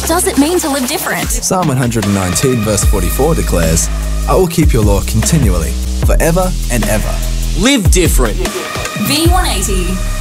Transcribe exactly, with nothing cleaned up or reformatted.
What does it mean to live different? Psalm one hundred nineteen verse forty-four declares, I will keep your law continually, forever and ever. Live different. V one eighty.